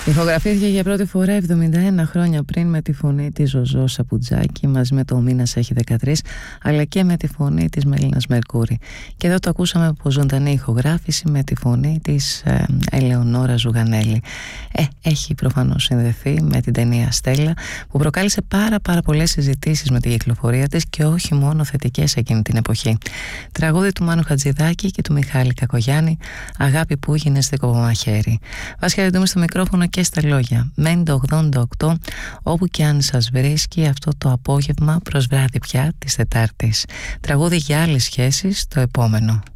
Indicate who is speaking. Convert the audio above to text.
Speaker 1: Ηχογραφήθηκε για πρώτη φορά 71 χρόνια πριν με τη φωνή της Ζωζό Σαπουτζάκη μαζί με το «Μήνας έχει 13», αλλά και με τη φωνή της Μελίνας Μερκούρη. Και εδώ το ακούσαμε από ζωντανή ηχογράφηση με τη φωνή της Ελεονόρα Ζουγανέλη. Έχει προφανώς συνδεθεί με την ταινία Στέλλα, που προκάλεσε πάρα πολλές συζητήσεις με τη κυκλοφορία της και όχι μόνο θετικές εκείνη την εποχή. Τραγούδι του Μάνου Χατζηδάκη και του Μιχάλη Κακογιάννη, «Αγάπη που έγινε στο κομμαχαίρι». Βάσια Ρεντούμη στο μικρόφωνο και στα λόγια. Μένει το 88, όπου και αν σας βρίσκει αυτό το απόγευμα προς βράδυ πια της Τετάρτης. Τραγούδι για άλλες σχέσεις, το επόμενο.